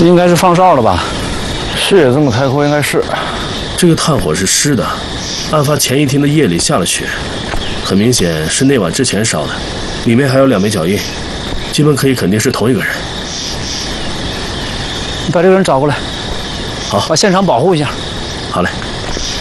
应该是放哨了吧？ 视野这么开阔，应该是。 这个炭火是湿的，案发前一天的夜里下了雪，很明显是那晚之前烧的。里面还有2枚脚印，基本可以肯定是同一个人。 你把这个人找过来， 好， 把现场保护一下。 好嘞。